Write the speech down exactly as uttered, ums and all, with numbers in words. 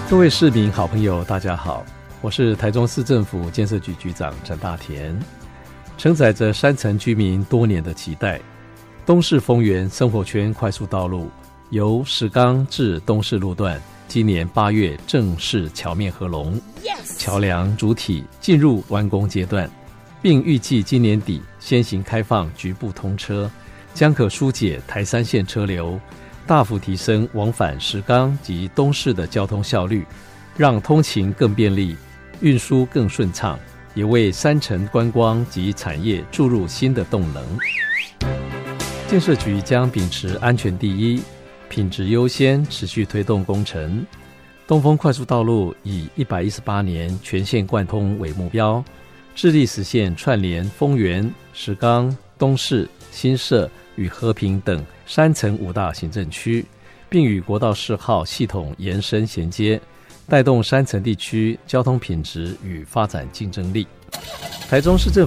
各位市民好朋友大家好，我是台中市政府建设局局长陈大田。承载着山城居民多年的期待，东势丰原生活圈快速道路由石冈至东势路段今年八月正式桥面合龙， yes! 桥梁主体进入完工阶段，并预计今年底先行开放局部通车，将可疏解台三线车流，大幅提升往返石冈及东势的交通效率，让通勤更便利，运输更顺畅，也为山城观光及产业注入新的动能。建设局将秉持安全第一、品质优先，持续推动工程。东丰快速道路以一百一十八年全线贯通为目标，致力实现串联丰原、石冈、东势、新社与和平等山城五大行政区，并与国道四号系统延伸衔接，带动山城地区交通品质与发展竞争力。台中市政府